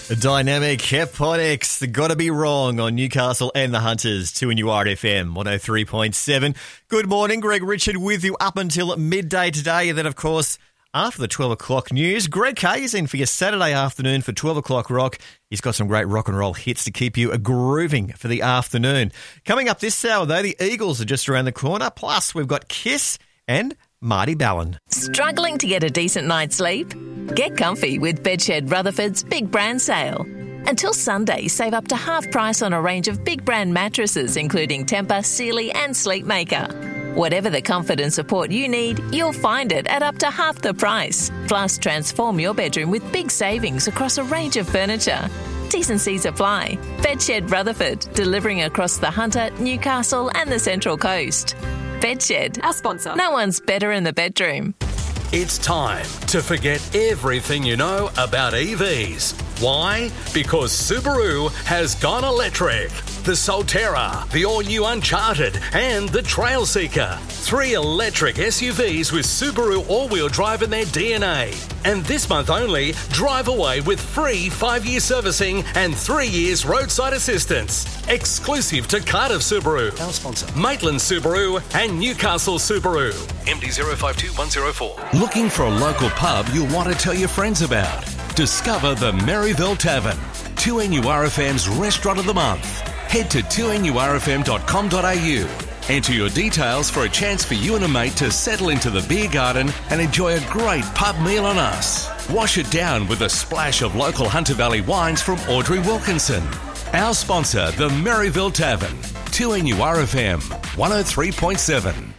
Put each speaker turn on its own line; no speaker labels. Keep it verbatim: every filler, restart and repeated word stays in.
Dynamic Heponics, Gotta Be Wrong on Newcastle and the Hunters, two N U R F M, one oh three point seven. Good morning, Greg Richard with you up until midday today. And then, of course, after the twelve o'clock news, Greg Kay is in for your Saturday afternoon for twelve o'clock rock. He's got some great rock and roll hits to keep you grooving for the afternoon. Coming up this hour, though, the Eagles are just around the corner. Plus, we've got Kiss and Marty Ballin.
Struggling to get a decent night's sleep? Get comfy with Bedshed Rutherford's Big Brand Sale. Until Sunday, save up to half price on a range of big brand mattresses, including Tempur, Sealy and Sleepmaker. Whatever the comfort and support you need, you'll find it at up to half the price. Plus, transform your bedroom with big savings across a range of furniture. T's and C's apply. Bedshed Rutherford, delivering across the Hunter, Newcastle and the Central Coast. Bedshed, our sponsor. No one's better in the bedroom.
It's time to forget everything you know about E Vs. Why? Because Subaru has gone electric. The Solterra, the all-new Uncharted, and the Trailseeker. Three electric S U Vs with Subaru all-wheel drive in their D N A. And this month only, drive away with free five-year servicing and three years roadside assistance. Exclusive to Cardiff Subaru, our sponsor, Maitland Subaru, and Newcastle Subaru. M D zero five two one zero four. Looking for a local pub you'll want to tell your friends about? Discover the Maryville Tavern, two N U R F M's Restaurant of the Month. Head to two N U R F M dot com dot a u. Enter your details for a chance for you and a mate to settle into the beer garden and enjoy a great pub meal on us. Wash it down with a splash of local Hunter Valley wines from Audrey Wilkinson. Our sponsor, the Maryville Tavern, two N U R F M, one oh three point seven.